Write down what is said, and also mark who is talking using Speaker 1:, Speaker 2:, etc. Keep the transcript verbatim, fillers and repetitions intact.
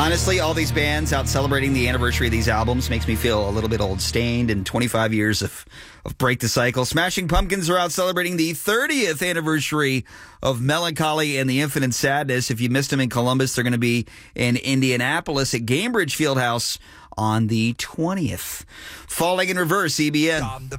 Speaker 1: Honestly, all these bands out celebrating the anniversary of these albums makes me feel a little bit old stained in twenty-five years of, of Break the Cycle. Smashing Pumpkins are out celebrating the thirtieth anniversary of Melancholy and the Infinite Sadness. If you missed them in Columbus, they're going to be in Indianapolis at Gainbridge Fieldhouse on the twentieth. Falling in Reverse, C B N.